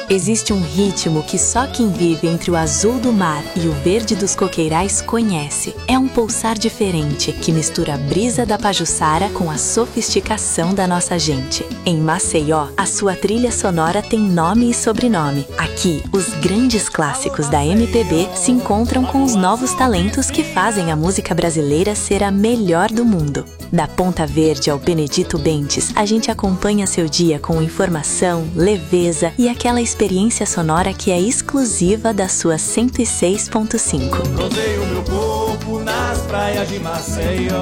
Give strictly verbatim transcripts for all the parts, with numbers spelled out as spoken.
Existe um ritmo que só quem vive entre o azul do mar e o verde dos coqueirais conhece. É um pulsar diferente que mistura a brisa da Pajuçara com a sofisticação da nossa gente. Em Maceió, a sua trilha sonora tem nome e sobrenome. Aqui, os grandes clássicos da M P B se encontram com os novos talentos que fazem a música brasileira ser a melhor do mundo. Da Ponta Verde ao Benedito Bentes, a gente acompanha seu dia com informação, leveza e aquela experiência sonora que é exclusiva da sua cento e seis ponto cinco. Rodeio meu corpo nas praias de Maceió.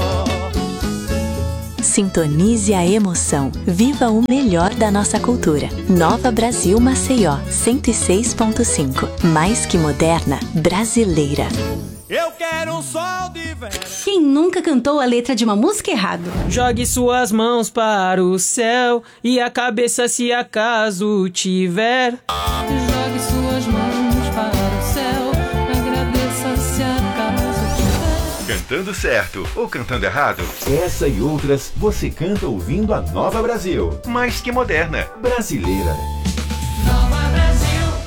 Sintonize a emoção. Viva o melhor da nossa cultura. Nova Brasil Maceió, cento e seis ponto cinco. Mais que moderna, brasileira. Eu quero um sol de verão. Quem nunca cantou a letra de uma música errado? Jogue suas mãos para o céu e a cabeça se acaso tiver. Jogue suas mãos para o céu, agradeça se acaso tiver. Cantando certo ou cantando errado? Essa e outras você canta ouvindo a Nova Brasil. Mais que moderna, brasileira. Nova Brasil.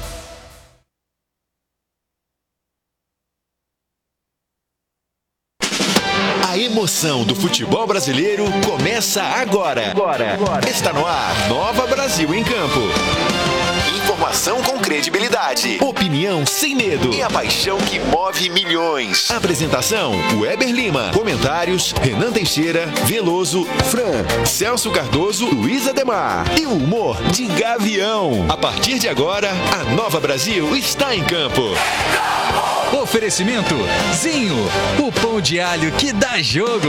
A emoção do futebol brasileiro começa agora. Agora. Agora. Está no ar, Nova Brasil em Campo. Informação com credibilidade, opinião sem medo e a paixão que move milhões. Apresentação, Weber Lima. Comentários, Renan Teixeira, Veloso, Fran, Celso Cardoso, Luiz Ademar. E o humor de Gavião. A partir de agora, a Nova Brasil está em campo. Oferecimento Zinho, o pão de alho que dá jogo.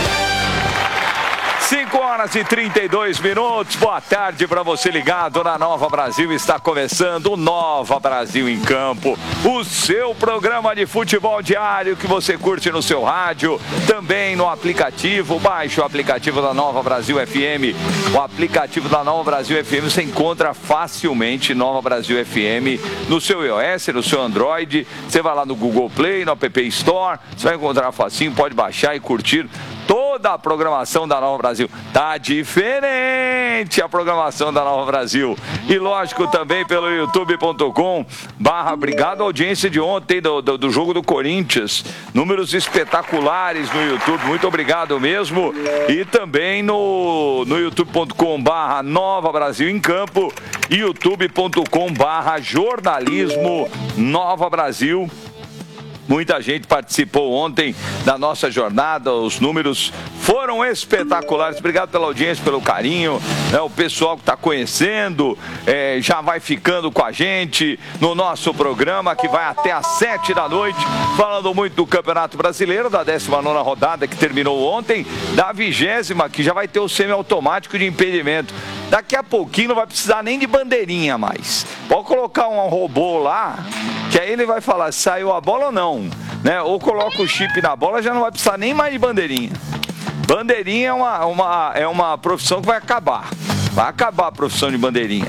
cinco horas e trinta e dois minutos, boa tarde para você ligado na Nova Brasil, está começando o Nova Brasil em Campo, o seu programa de futebol diário que você curte no seu rádio, também no aplicativo, baixe o aplicativo da Nova Brasil F M, o aplicativo da Nova Brasil F M você encontra facilmente Nova Brasil F M no seu iOS, no seu Android, você vai lá no Google Play, no App Store, você vai encontrar facinho, pode baixar e curtir toda a programação da Nova Brasil. Tá diferente a programação da Nova Brasil. E lógico também pelo youtube ponto com barra obrigado à audiência de ontem do, do, do jogo do Corinthians. Números espetaculares no YouTube. Muito obrigado mesmo. E também no, no youtube ponto com barra Nova Brasil em Campo e youtube ponto com barra jornalismo Nova Brasil. Muita gente participou ontem da nossa jornada, os números foram espetaculares. Obrigado pela audiência, pelo carinho, né? O pessoal que está conhecendo, é, já vai ficando com a gente no nosso programa, que vai até às sete da noite, falando muito do Campeonato Brasileiro, da décima nona rodada que terminou ontem, da vigésima, que já vai ter o semiautomático de impedimento. Daqui a pouquinho não vai precisar nem de bandeirinha mais. Pode colocar um robô lá, que aí ele vai falar se saiu a bola ou não, né? Ou coloca o chip na bola, já não vai precisar nem mais de bandeirinha. Bandeirinha é uma, uma, é uma profissão que vai acabar. Vai acabar a profissão de bandeirinha.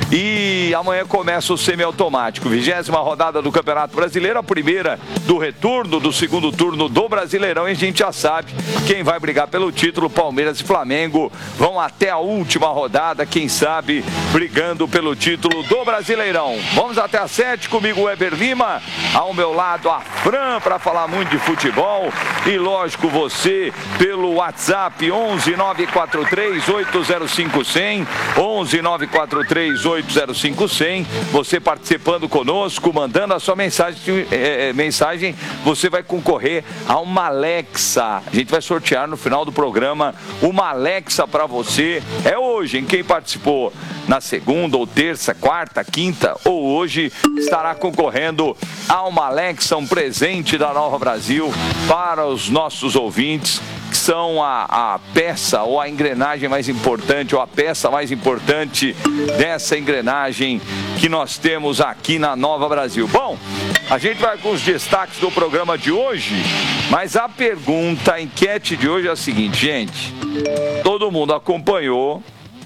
E amanhã começa o semiautomático, vigésima rodada do Campeonato Brasileiro, a primeira do retorno do segundo turno do Brasileirão. E a gente já sabe quem vai brigar pelo título. Palmeiras e Flamengo vão até a última rodada, quem sabe brigando pelo título do Brasileirão. Vamos até às sete, comigo o Weber Lima, ao meu lado a Fran para falar muito de futebol. E lógico, você pelo WhatsApp onze nove quatro três oito zero cinco zero zero, onze nove quatro três oito zero cinco zero zero, você participando conosco, mandando a sua mensagem, é, mensagem, você vai concorrer a uma Alexa. A gente vai sortear no final do programa uma Alexa para você. É hoje, em quem participou na segunda ou terça, quarta, quinta ou hoje, estará concorrendo a uma Alexa, um presente da Nova Brasil para os nossos ouvintes, que são a, a peça ou a engrenagem mais importante, ou a peça mais importante dessa engrenagem que nós temos aqui na Nova Brasil. Bom, a gente vai com os destaques do programa de hoje, mas a pergunta, a enquete de hoje é a seguinte, gente. Todo mundo acompanhou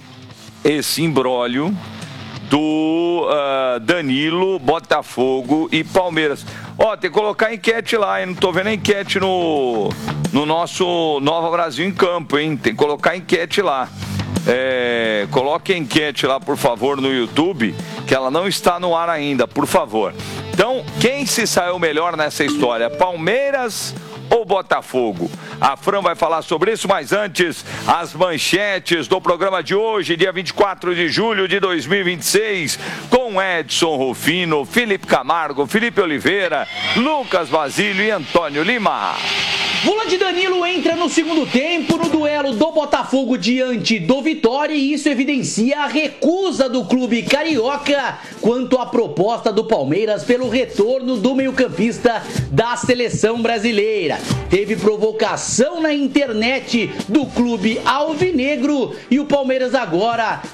esse imbróglio do uh, Danilo, Botafogo e Palmeiras. Ó, tem que colocar enquete lá, hein? Não tô vendo a enquete no, no nosso Nova Brasil em Campo, hein? Tem que colocar enquete lá. É, coloque a enquete lá, por favor, no YouTube, que ela não está no ar ainda, por favor. Então, quem se saiu melhor nessa história? Palmeiras ou Botafogo? A Fran vai falar sobre isso, mas antes, as manchetes do programa de hoje, dia vinte e quatro de julho de dois mil e vinte e seis, com Edson Rufino, Felipe Camargo, Felipe Oliveira, Lucas Basílio e Antônio Lima. Volante Danilo entra no segundo tempo no duelo do Botafogo diante do Vitória e isso evidencia a recusa do clube carioca quanto à proposta do Palmeiras pelo retorno do meio-campista da seleção brasileira. Teve provocação na internet do clube alvinegro e o Palmeiras agora